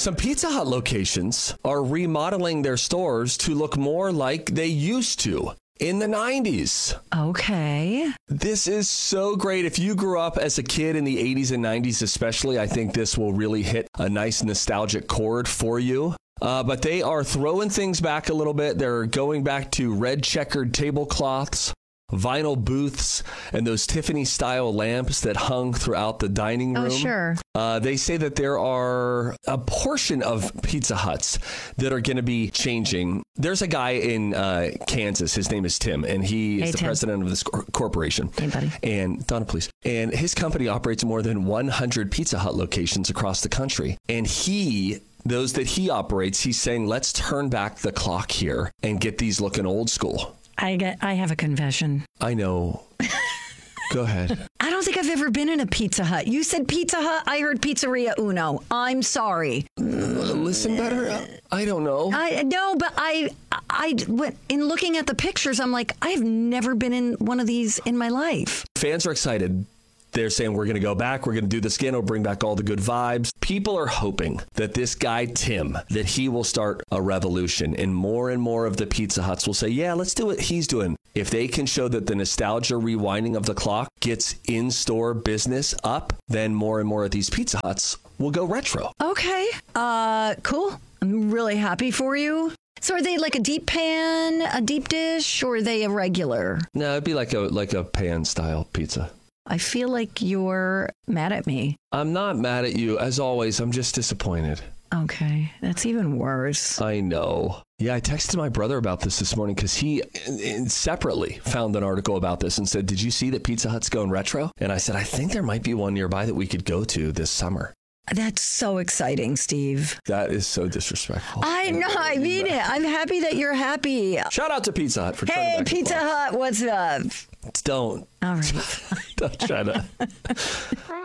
some Pizza Hut locations are remodeling their stores to look more like they used to in the 90s. Okay. This is so great. If you grew up as a kid in the 80s and 90s especially, I think this will really hit a nice nostalgic chord for you. But they are throwing things back a little bit. They're going back to red checkered tablecloths, vinyl booths, and those Tiffany-style lamps that hung throughout the dining room. Oh, sure. They say that there are a portion of Pizza Huts that are going to be changing. There's a guy in Kansas. His name is Tim, and he is the president of this corporation. Hey, buddy. And Donna, please. And his company operates more than 100 Pizza Hut locations across the country. And those that he operates, he's saying, let's turn back the clock here and get these looking old school. I have a confession. I know. Go ahead. I don't think I've ever been in a Pizza Hut. You said Pizza Hut. I heard Pizzeria Uno. I'm sorry. Listen better. I don't know. No, but in looking at the pictures, I'm like, I've never been in one of these in my life. Fans are excited. They're saying we're going to go back. We're going to do this again. It'll bring back all the good vibes. People are hoping that this guy, Tim, that he will start a revolution and more of the Pizza Huts will say, yeah, let's do what he's doing. If they can show that the nostalgia rewinding of the clock gets in-store business up, then more and more of these Pizza Huts will go retro. Okay. Cool. I'm really happy for you. So are they like a deep pan, a deep dish, or are they a regular? No, it'd be like a pan-style pizza. I feel like you're mad at me. I'm not mad at you. As always, I'm just disappointed. Okay. That's even worse. I know. Yeah, I texted my brother about this morning because he separately found an article about this and said, did you see that Pizza Hut's going retro? And I said, I think there might be one nearby that we could go to this summer. That's so exciting, Steve. That is so disrespectful. I know. I mean it. I'm happy that you're happy. Shout out to Pizza Hut for Hey, Pizza Hut, what's up? Don't. All right. Don't try to.